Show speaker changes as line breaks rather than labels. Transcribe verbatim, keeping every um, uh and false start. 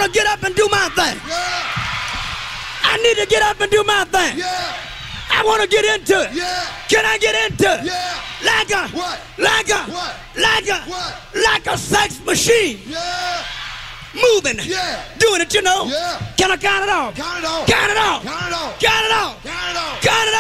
to get up and do my thing.
Yeah.
I need to get up and do my thing.
Yeah.
I want to get into it.
Yeah.
Can I get into it?
Yeah.
Like a,
What?
like a,
What?
like a,
What?
like a sex machine.
Yeah.
Moving.
Yeah.
Doing it, you know.
Yeah.
Can I count it off?
Count it off.
Count it off.
Count it off.
Count it off.
Count it off.
Count it off.